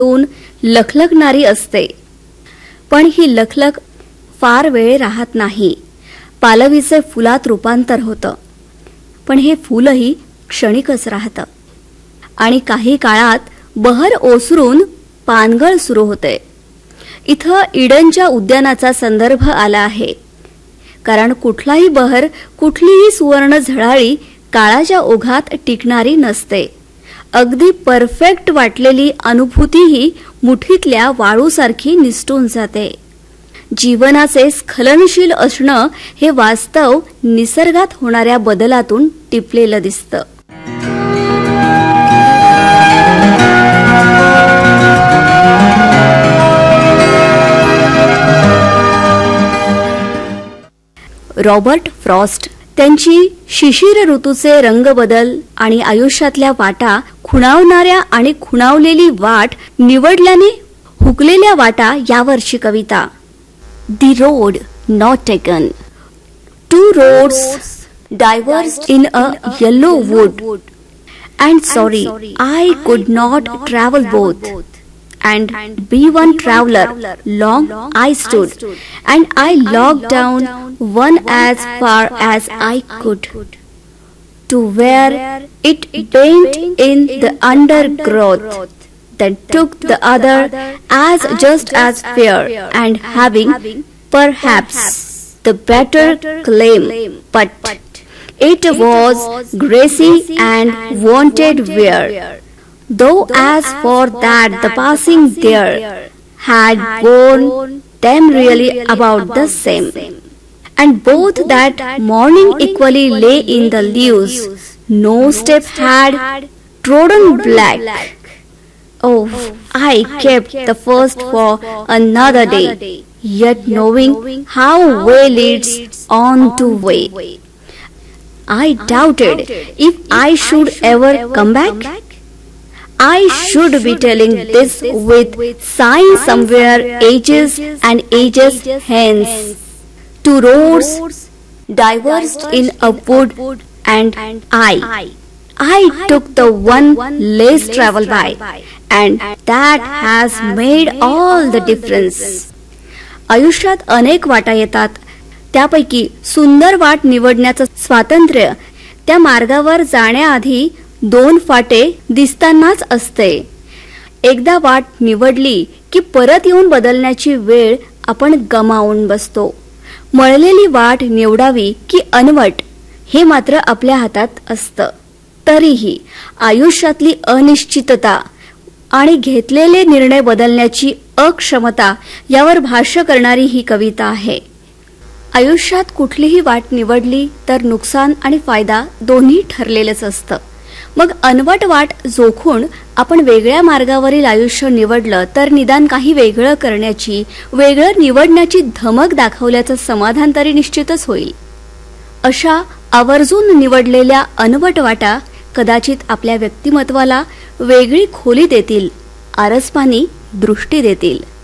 ऊन लखलखणारी असते, पण ही लखलख फार वेळ राहत नाही. पालवीचे फुलात रूपांतर होतं, पण हे फूलही क्षणिकच राहतं आणि काही काळात बहर ओसरून पानगळ सुरू होते. इथं इडनच्या उद्यानाचा संदर्भ आला आहे, कारण कुठलाही बहर, कुठलीही सुवर्ण झळाळी काळाच्या ओघात टिकणारी नसते. अगदी परफेक्ट वाटलेली अनुभूतीही मुठीतल्या वाळूसारखी निसटून जाते. जीवनाचे स्खलनशील असणं हे वास्तव निसर्गात होणाऱ्या बदलातून टिपलेलं दिसतं. रॉबर्ट फ्रॉस्ट त्यांची शिशिर ऋतूचे रंगबदल आणि आयुष्यातल्या वाटा खुणावणाऱ्या आणि खुणावलेली वाट निवडल्याने हुकलेल्या वाटा यावरची कविता. The road not taken. Two roads diverged in a yellow wood, and sorry, I could not travel both. And be one traveler, long I stood, and I logged down one as far as I could, to where it bent in the undergrowth. Then took the other as just as fair, and having perhaps the better claim, but it was grassy and wanted wear. Though as for that the passing there had borne them really about the same, and both that morning equally lay in the leaves, no step had trodden black. Oh, I kept the first for another day, yet knowing how way leads on to way, I doubted if I should ever come back. I should be telling this with sign somewhere ages and ages hence. Two roads diverged in a wood, and I took the one less traveled by, and that has made all the difference. आयुष्यात अनेक वाटा येतात, त्यापैकी सुंदर वाट निवडण्याचं स्वातंत्र्य त्या मार्गावर जाण्याआधी दोन फाटे दिसतानाच असते. एकदा वाट निवडली की परत येऊन बदलण्याची वेळ आपण गमावून बसतो. मळलेली वाट निवडावी की अनवट हे मात्र आपल्या हातात असतं. तरीही आयुष्यातली अनिश्चितता आणि घेतलेले निर्णय बदलण्याची अक्षमता यावर भाष्य करणारी ही कविता आहे. आयुष्यात कुठलीही वाट निवडली तर नुकसान आणि फायदा दोन्ही ठरलेलंच असतं. मग अनवट वाट जोखून आपण वेगळ्या मार्गावरील आयुष्य निवडलं तर निदान काही वेगळं करण्याची, वेगळं निवडण्याची धमक दाखवल्याचं समाधान तरी निश्चितच होईल. अशा आवर्जून निवडलेल्या अनवट वाटा कदाचित आपल्या व्यक्तिमत्वाला वेगळी खोली देतील, आरसपानी दृष्टी देतील.